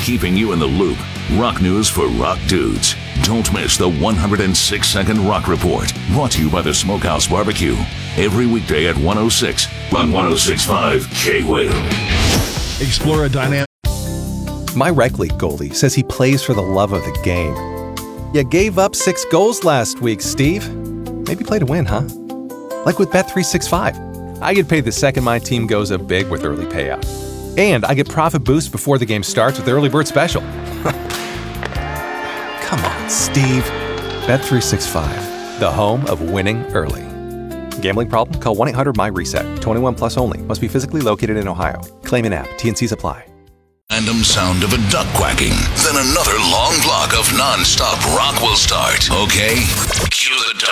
keeping you in the loop. Rock news for rock dudes. Don't miss the 106-second Rock Report, brought to you by the Smokehouse Barbecue. Every weekday at 106 on 106.5 K-Whale. Explore a dynamic. My rec league goalie says he plays for the love of the game. You gave up 6 goals last week, Steve. Maybe play to win, huh? Like with Bet365. I get paid the second my team goes up big with early payout. And I get profit boost before the game starts with Early Bird Special. Come on, Steve. Bet365, the home of winning early. Gambling problem? Call 1-800-MY-RESET. 21 plus only. Must be physically located in Ohio. Claim in app. T&Cs apply. Random sound of a duck quacking. Then another long block of non-stop rock will start. Okay? Cue the duck.